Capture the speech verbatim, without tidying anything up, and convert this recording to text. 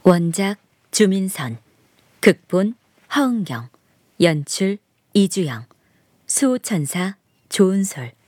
원작 주민선, 극본 허은경, 연출 이주영, 수호천사 조은솔.